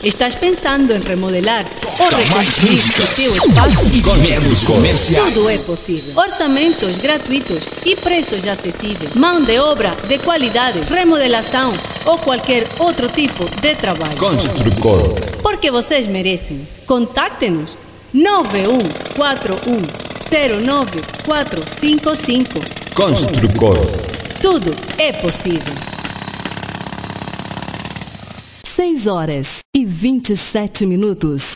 Estás pensando em remodelar ou reconstruir o teu espaço? Conectos comerciais. Tudo é possível. Orçamentos gratuitos e preços acessíveis. Mão de obra de qualidade, remodelação ou qualquer outro tipo de trabalho. Construcor. Porque vocês merecem. Contacte-nos 9141095455. Construcor. Tudo é possível. 6h27.